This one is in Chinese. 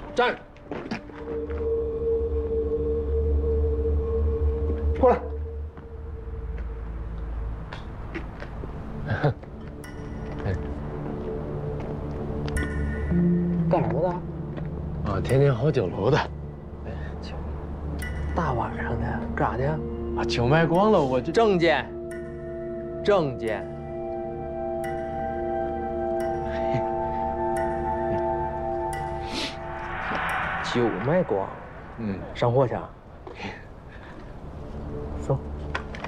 站着。过来。干什么的？ 啊，天天好酒楼的。 大晚上的干啥去？ 啊，酒卖光了，我这证件。证件。酒卖光。上货去啊？